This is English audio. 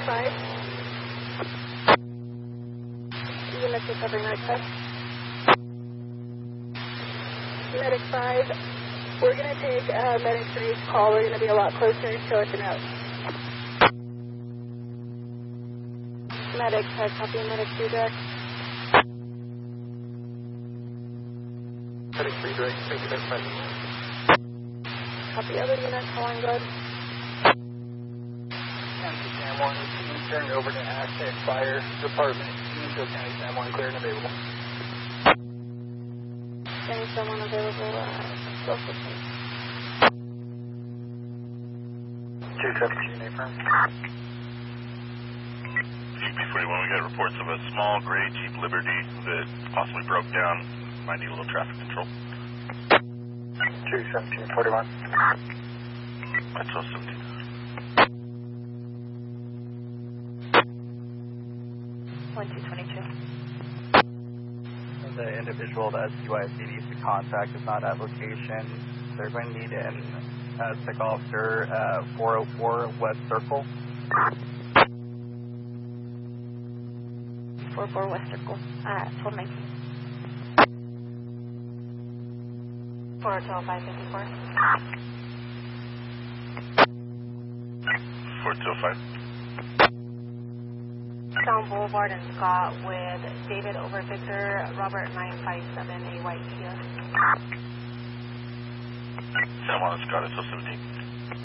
5. Units are covering our test. Medic 5, we're going to take Medic 3's call. We're going to be a lot closer. Show us an out. Medic 5, copy. Medic 3 direct. Medic 3 direct, take it as present. Copy. Other units, calling good. Sam 1 is being turned over to Aztec Fire Department. Until County Sam 1 clear and available. Getting someone available, still 15. 217, affirm. Before we get reports of a small gray Jeep Liberty that possibly broke down. Might need a little traffic control. 21741. That's 17. 1222. The individual that CYCD's contact is not at location. They're going to need an Aztec officer 404 West Circle. 44 West Circle. 1219. 40554. 4205. Sound Boulevard and Scott with David over Victor, Robert 957, a white Kia. San Juan Scott, it's 17.